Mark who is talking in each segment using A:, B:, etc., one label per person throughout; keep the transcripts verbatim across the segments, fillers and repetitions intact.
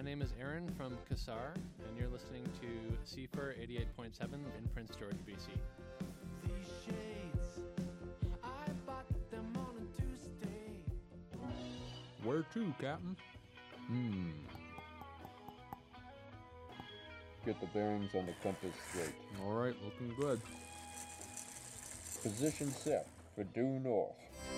A: name is Aaron from Kassar, and you're listening to C F R eighty-eight point seven in Prince George, B C.
B: These shades, I bought them on a Tuesday.
C: Where to, Captain? Hmm.
D: Get the bearings on the compass straight.
C: All right, looking good.
D: Position set for due north.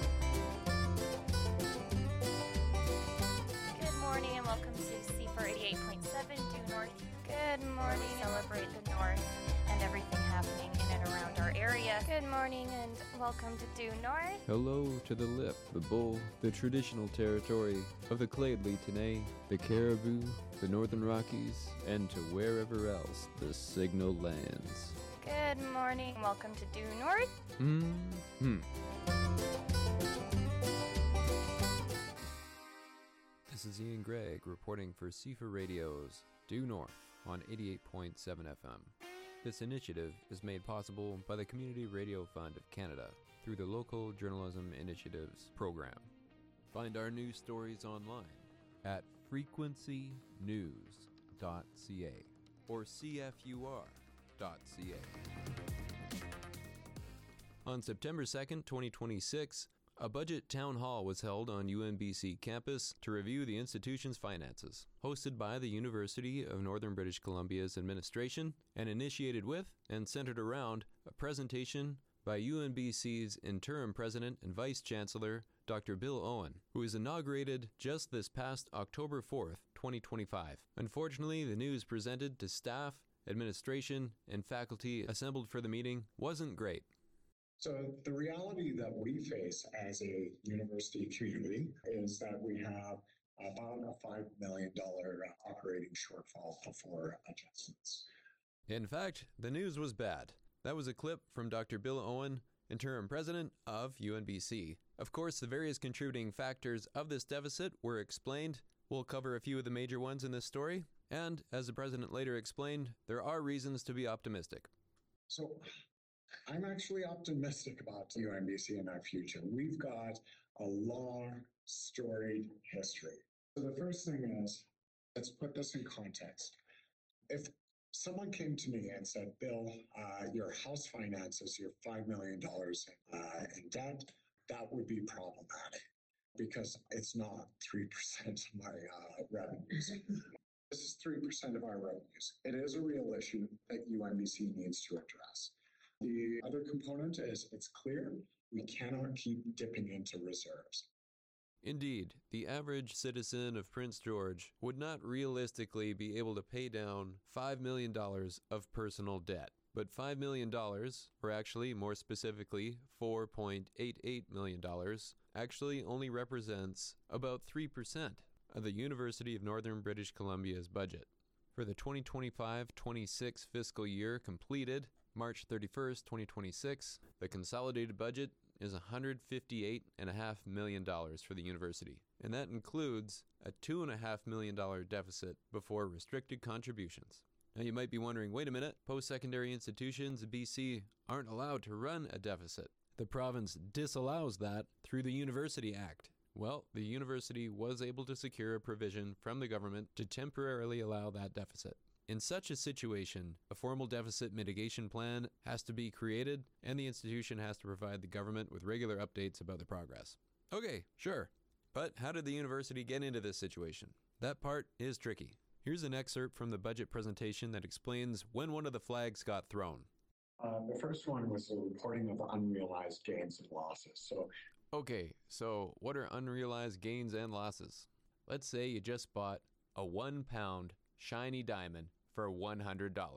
E: Good morning and welcome to C F R eighty-eight point seven due north. Good morning. Celebrate the north and everything happening in and around our area. Good morning and welcome to due north.
C: Hello to the Lip, the Bull, the traditional territory of the Claidley Tenay, the Caribou, the Northern Rockies, and to wherever else the signal lands.
E: Good morning. Welcome to due north.
C: Hmm. This is Ian Gregg reporting for C F R Radio's Due North on eighty-eight point seven F M. This initiative is made possible by the Community Radio Fund of Canada through the Local Journalism Initiatives program. Find our news stories online at frequency news dot c a or c f u r dot c a. On September second, twenty twenty-six, a budget town hall was held on U N B C campus to review the institution's finances, hosted by the University of Northern British Columbia's administration and initiated with and centered around a presentation by U N B C's interim president and vice chancellor, Doctor Bill Owen, who was inaugurated just this past October fourth, twenty twenty-five. Unfortunately, the news presented to staff, administration, and faculty assembled for the meeting wasn't great.
F: So the reality that we face as a university community is that we have about a five million dollars operating shortfall before adjustments.
C: In fact, the news was bad. That was a clip from Doctor Bill Owen, interim president of U N B C. Of course, the various contributing factors of this deficit were explained. We'll cover a few of the major ones in this story. And, as the president later explained, there are reasons to be optimistic.
F: So I'm actually optimistic about U N B C and our future. We've got a long, storied history. So the first thing is, let's put this in context. If someone came to me and said, Bill, uh, your house finances, you're five million dollars uh, in debt, that would be problematic because it's not three percent of my uh, revenues. This is three percent of our revenues. It is a real issue that U N B C needs to address. The other component is it's clear we cannot keep dipping into reserves.
C: Indeed, the average citizen of Prince George would not realistically be able to pay down five million dollars of personal debt. But five million dollars, or actually more specifically four point eight eight million dollars, actually only represents about three percent of the University of Northern British Columbia's budget. For the twenty twenty-five twenty-six fiscal year completed, March thirty-first, twenty twenty-six, the consolidated budget is one hundred fifty-eight point five million dollars for the university, and that includes a two point five million dollars deficit before restricted contributions. Now you might be wondering, wait a minute, post-secondary institutions in B C aren't allowed to run a deficit. The province disallows that through the University Act. Well, the university was able to secure a provision from the government to temporarily allow that deficit. In such a situation, a formal deficit mitigation plan has to be created, and the institution has to provide the government with regular updates about the progress. Okay, sure. But how did the university get into this situation? That part is tricky. Here's an excerpt from the budget presentation that explains when one of the flags got thrown.
F: Uh, the first one was the reporting of unrealized gains and losses. So,
C: okay, so what are unrealized gains and losses? Let's say you just bought a one pound shiny diamond for one hundred dollars.